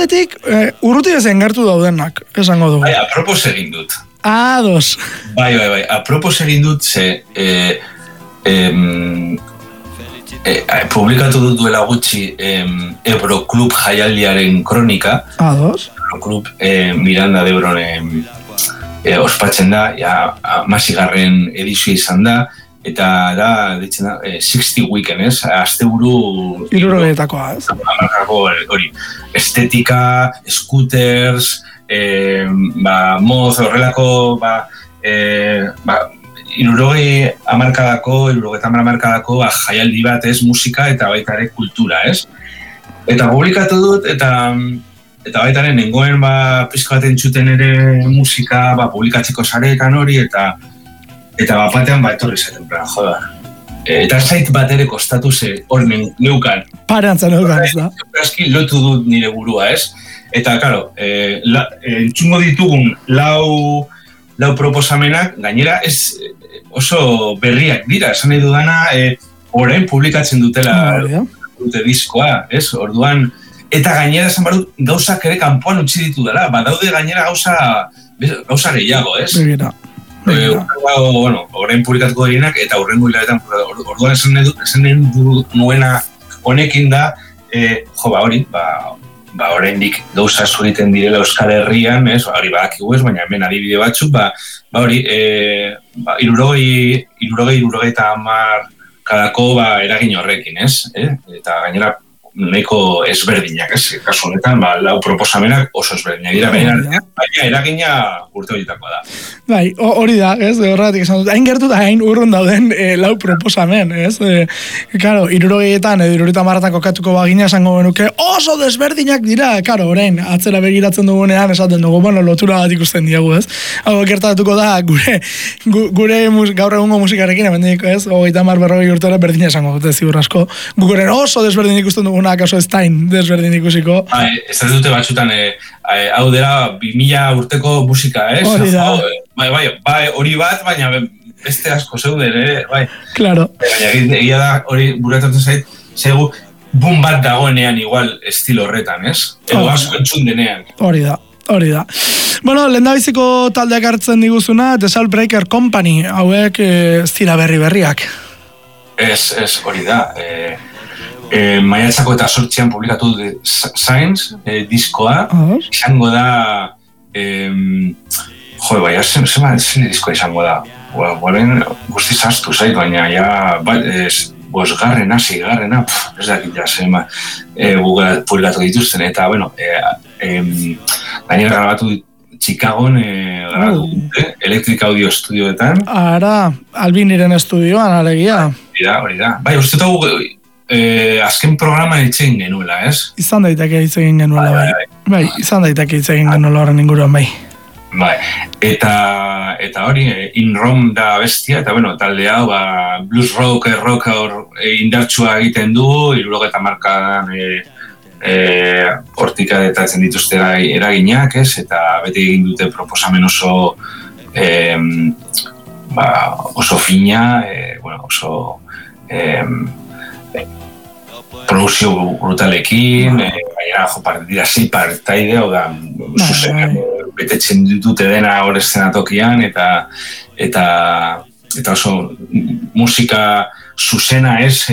aldetik, urruti ezen gertu daudenak, esango dugu. Bai, apropos egin dut. Ados. Bai, apropos egin dut, ze... publikatu dut duela gutxi Euroklub jaialdiaren kronika. Ados. Euroklub Miranda de Ebron ospatzen da, ja, 16. edizio izan da, eta da, ditzen da, 60 Weekend, ez? Asteburu... 60-etakoa, ez? Hori, estetika, scooters, moz, horrelako, 60 hamarkadako jaialdi bat, ez, musika eta baita ere kultura, ez? Eta publikatu dut, eta baita ere nengoen pizko bat entzuten ere musika publikatzeko sareetan hori, eta batean etorri zaten plan, joda. Eta zait bat ere kostatu ze hor neukan. Pareantzan neukan, ez da? Eski lotu dut nire burua, ez? Eta, karo, entzungo ditugun lau proposamenak, gainera ez oso berriak dira, esan nahi dudana, orain publikatzen dutela dute diskoa, ez? Orduan, eta gainera esan barut gauzak ere kanpoan utzi ditu dela, badaude gainera gauza gehiago, ez? Begira. Orain publikatuko direnak, eta horrengo hilabetan, orduan esan nahi nuena honekin da, hori, oraindik gauza zuriten direla Euskal Herrian, ez, hori badakigu ez, baina hemen adibide batzuk, hori, 60 kadako eragin horrekin, ez, eta gainera nahiko ezberdinak, ez, kasu honetan, lau proposamenak oso ezberdinak dira, baina eragina urte horietakoa da. Bai, hori da, ez, horregatik esan dut, hain gertu da hain urrun dauden lau proposamen, ez, karo, 60etan edo 70etan kokatuko bagina esango benuke, oso desberdinak dira, karo, orain, atzera begiratzen dugunean esaten dugu, lotura bat ikusten diegu, ez, hau gertatuko da, gure gaur egungo musikarekin, hemendik, ez, 30-40 urtera berdina esango dute, ziur asko, gukoren oso desberdin ikusten duguna, kaso ez tain desberdin ikusiko. Ez dute batzutan, hau dela 2000 urteko musika, ez? Hori da. Hori bat, baina beste asko zeuden, bai. Claro. Baina egia da, hori buratatzen zait, zegu boom bat dagoenean igual estilo horretan, ez? Edo asko entzun denean. Hori da. Bueno, lehendabiziko taldeak hartzen diguzuna, The Soulbreaker Company, hauek zira berriak. Ez, hori da. Maiatzako eta 8an publikatu dute Science diskoa, izango da zen diskoa izango da, guzti zaztu zait, baina ja bosgarrena, seigarrena, ez dakit ja zema publikatu dituzten, eta gainera grabatu Chicagon grabatu dute, Electric Audio Studioetan. Ara, Albiniren estudioan, alegia. Hori da. Bai, uste azken programa itxegin genuela, ez? Izan daiteke itxegin genuela, bai. Bai, izan daiteke itxegin genuela horren inguruan, bai. Bai, eta hori, In Rome da bestia, eta talde hau, blues rock indartsua egiten du, 70 hamarkadan hortik adetatzen dituzte eraginak, ez? Eta beti egin dute proposamen oso fina, oso produzio brutalekin, dira 6 partaide, hau da, betetzen ditute dena hor eszenatokian, eta oso musika zuzena ez,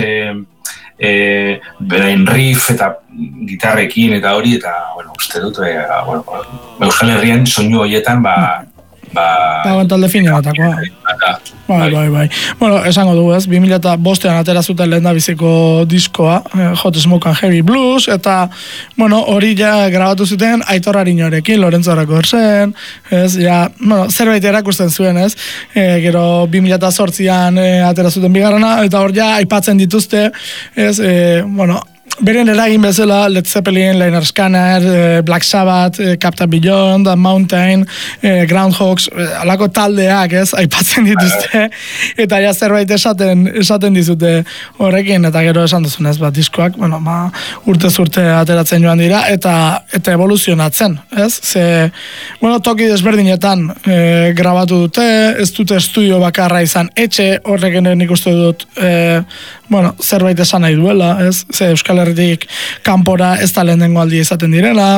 berain riff eta gitarrekin eta hori, eta, uste dut, Euskal Herrian soinu horietan, talde fina batakoa. Bai. Bueno, esango dugu ez, 2005an atera zuten lehendabiziko diskoa, Hot Smoke and Heavy Blues, eta, hori ja grabatu zuten Aitor Ariñorekin, Lorenzo Arakorsen, ez, zerbait erakusten zuen, ez, gero 2008an atera zuten bigarrena, eta hor ja aipatzen dituzte, ez, beren eragin bezala Led Zeppelin, Lynyrd Skynyrd, Black Sabbath, Captain Beyond, Mountain, Groundhogs, alako taldeak, ez, aipatzen dituzte, eta ja zerbait esaten dizute horrekin, eta gero esan duzunez, diskoak, urtez urte ateratzen joan dira, eta evoluzionatzen, ez? Ze, toki desberdinetan grabatu dute, ez dute estudio bakarra izan etxe, horrekin nik uste dut, zerbait esan nahi duela, ez? Ze Euskal Herritik kanpora ez da lehenengo aldia izaten direla,